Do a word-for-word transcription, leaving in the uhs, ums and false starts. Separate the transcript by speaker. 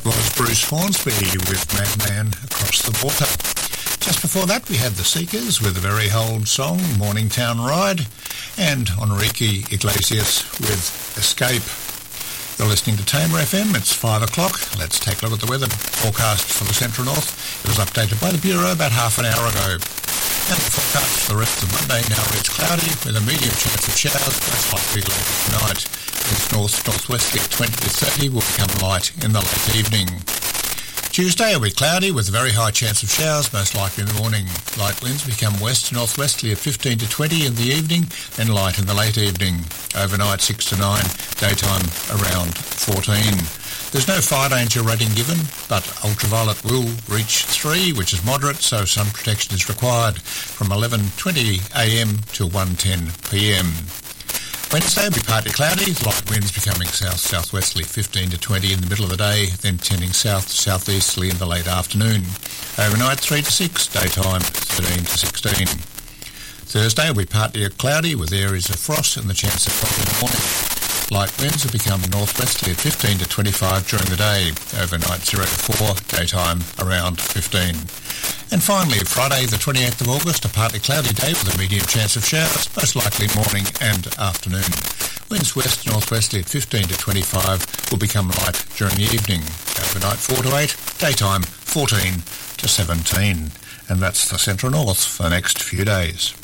Speaker 1: was Bruce Hornsby with Madman Across the Water. Just before that, we had The Seekers with a very old song, Morningtown Ride, and Enrique Iglesias with Escape. You're listening to Tamer F M. It's five o'clock. Let's take a look at the weather forecast for the Central North. It was updated by the Bureau about half an hour ago. And the forecast for the rest of Monday now reads cloudy with a medium chance of showers, most likely later tonight. This north-northwesterly at twenty to thirty will become light in the late evening. Tuesday will be cloudy with a very high chance of showers, most likely in the morning. Light winds become west-northwesterly at fifteen to twenty in the evening, then light in the late evening. Overnight six to nine, daytime around fourteen. There's no fire danger rating given, but ultraviolet will reach three, which is moderate, so sun protection is required from eleven twenty a m till one ten p m. Wednesday will be partly cloudy, light winds becoming south-southwesterly fifteen to twenty in the middle of the day, then tending south-southeasterly in the late afternoon. Overnight three to six, daytime thirteen to sixteen. Thursday will be partly cloudy with areas of frost and the chance of fog in the morning. Light winds will become northwesterly at fifteen to twenty-five during the day. Overnight zero to four, daytime around fifteen. And finally, Friday the twenty-eighth of August, a partly cloudy day with a medium chance of showers, most likely morning and afternoon. Winds west-northwesterly at fifteen to twenty-five will become light during the evening. Overnight four to eight, daytime fourteen to seventeen. And that's the Central North for the next few days.